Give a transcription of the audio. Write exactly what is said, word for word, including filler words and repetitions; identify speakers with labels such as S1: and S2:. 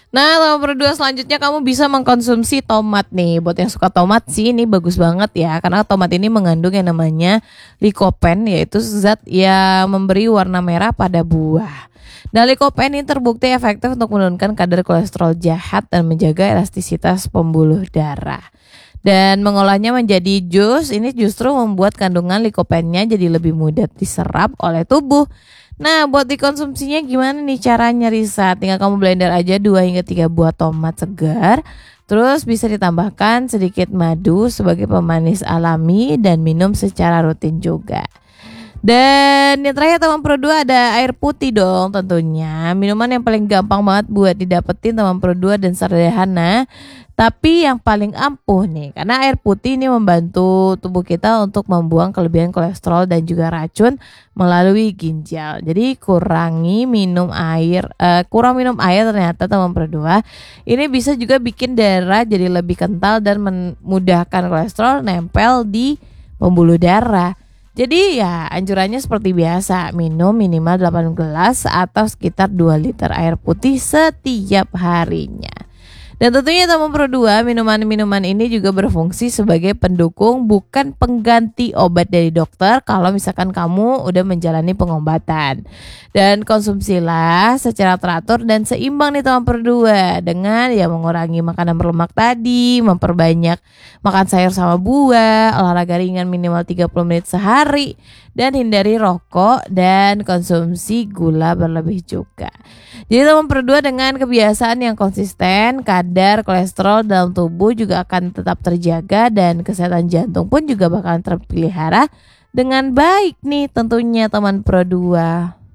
S1: Nah, nomor dua selanjutnya kamu bisa mengkonsumsi tomat nih. Buat yang suka tomat sih ini bagus banget ya. Karena tomat ini mengandung yang namanya lycopene, yaitu zat yang memberi warna merah pada buah. Nah, lycopene ini terbukti efektif untuk menurunkan kadar kolesterol jahat dan menjaga elastisitas pembuluh darah. Dan mengolahnya menjadi jus ini justru membuat kandungan lycopene-nya jadi lebih mudah diserap oleh tubuh. Nah, buat dikonsumsinya gimana nih caranya, Risa? Tinggal kamu blender aja dua hingga tiga buah tomat segar. Terus bisa ditambahkan sedikit madu sebagai pemanis alami dan minum secara rutin juga. Dan yang terakhir teman Pro dua ada air putih dong tentunya. Minuman yang paling gampang banget buat didapetin teman Pro dua dan sederhana, tapi yang paling ampuh nih. Karena air putih ini membantu tubuh kita untuk membuang kelebihan kolesterol dan juga racun melalui ginjal. Jadi kurangi minum air, uh, kurang minum air ternyata teman Pro dua. Ini bisa juga bikin darah jadi lebih kental dan memudahkan kolesterol nempel di pembuluh darah. Jadi ya anjurannya seperti biasa, minum minimal delapan gelas atau sekitar dua liter air putih setiap harinya. Dan tentunya teman Pro dua, minuman-minuman ini juga berfungsi sebagai pendukung bukan pengganti obat dari dokter kalau misalkan kamu udah menjalani pengobatan. Dan konsumsilah secara teratur dan seimbang nih teman Pro dua dengan ya mengurangi makanan berlemak tadi, memperbanyak makan sayur sama buah, olahraga ringan minimal tiga puluh menit sehari, dan hindari rokok dan konsumsi gula berlebih juga. Jadi teman Pro dua dengan kebiasaan yang konsisten, kadar kolesterol dalam tubuh juga akan tetap terjaga dan kesehatan jantung pun juga bakalan terpelihara dengan baik nih tentunya teman Pro dua.